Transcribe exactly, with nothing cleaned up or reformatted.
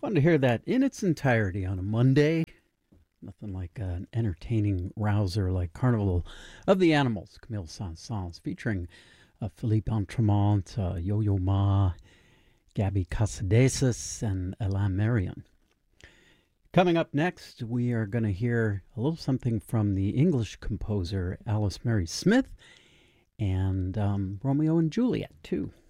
Fun to hear that in its entirety on a Monday. Nothing like uh, an entertaining rouser like Carnival of the Animals, Camille Saint-Saëns, featuring uh, Philippe Entremont, uh, Yo-Yo Ma, Gabby Casadesus, and Alain Marion. Coming up next, we are going to hear a little something from the English composer Alice Mary Smith and um, Romeo and Juliet, too.